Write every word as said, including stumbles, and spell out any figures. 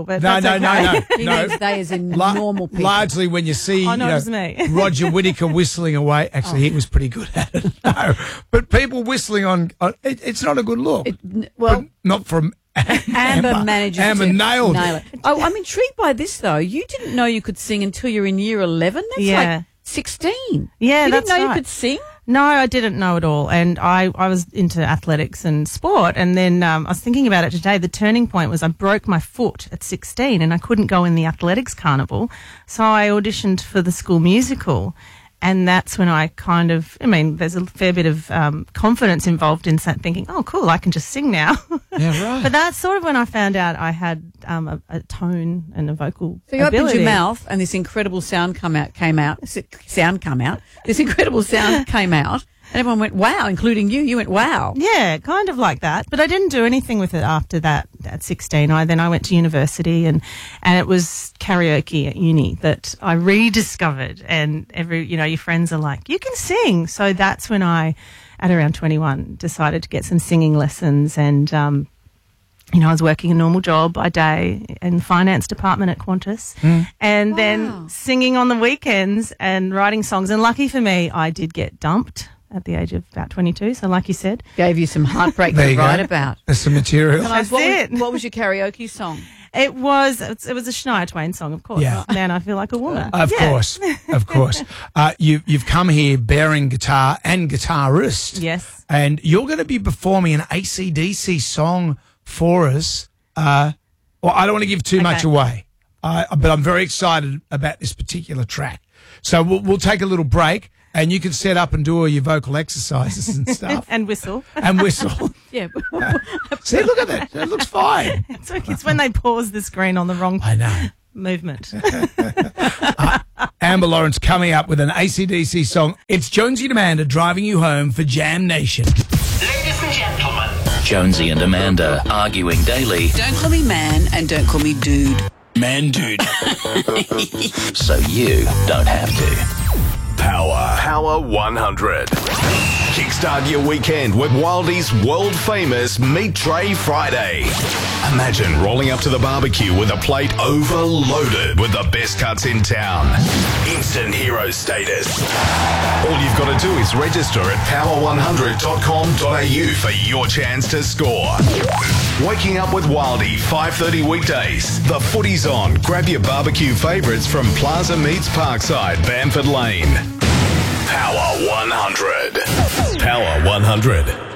people, but No, that's no, okay. no, no, He no. means they as in La- normal people. Largely when you see Oh, no, you it know, was me. Roger Whittaker whistling away. Actually, he was pretty good at it. No, but people whistling on, on it, it's not a good look. It- n- well, But not from Amber, Amber. manages Amber to nailed nail it. it. Oh, I'm intrigued by this, though. You didn't know you could sing until you're in year eleven? That's Yeah. like sixteen. Yeah, you that's didn't know right. you could sing? No, I didn't know at all. And I, I was into athletics and sport. And then um, I was thinking about it today. The turning point was I broke my foot at sixteen and I couldn't go in the athletics carnival. So I auditioned for the school musical. And that's when I kind of, I mean, there's a fair bit of um, confidence involved in sa- thinking, oh, cool, I can just sing now. Yeah, right. But that's sort of when I found out I had um, a, a tone and a vocal So you ability. opened your mouth and this incredible sound come out, came out, s- sound come out, this incredible sound came out and everyone went, wow, including you. You went, wow. Yeah, kind of like that. But I didn't do anything with it after that at sixteen. I then I went to university and, and it was karaoke at uni that I rediscovered, and every, you know, your friends are like, you can sing. So that's when I, at around twenty-one, decided to get some singing lessons, and um you know, I was working a normal job by day in the finance department at Qantas, and Wow. then singing on the weekends and writing songs. And lucky for me, I did get dumped at the age of about twenty-two. So like you said, Gave you some heartbreak There to you write go. about. There's some material. That's what, it. Was, what was your karaoke song? it was it was a Shania Twain song, of course. Yeah. Man, I Feel Like a Woman. Of Yeah. course, of course. Uh, you, you've come here bearing guitar and guitarist. Yes. And you're going to be performing an A C D C song for us. Uh, well, I don't want to give too much Okay. away, uh, but I'm very excited about this particular track. So we'll, we'll take a little break, and you can set up and do all your vocal exercises and stuff. And whistle. And whistle. Yeah. See, look at that. That looks fine. It's, it's when they pause the screen on the wrong I know. movement. Amber Lawrence coming up with an A C D C song. It's Jonesy and Amanda driving you home for Jam Nation. Ladies and gentlemen, Jonesy and Amanda arguing daily Don't call me man and don't call me dude. Man, dude. so you don't have to. Power. Power one hundred. Kickstart your weekend with Wildie's world-famous Meat Tray Friday. Imagine rolling up to the barbecue with a plate overloaded with the best cuts in town. Instant hero status. All you've got to do is register at power one hundred dot com dot a u for your chance to score. Waking up with Wildie, five thirty weekdays. The footy's on. Grab your barbecue favourites from Plaza Meats Parkside, Bamford Lane. Power one hundred. Power one hundred.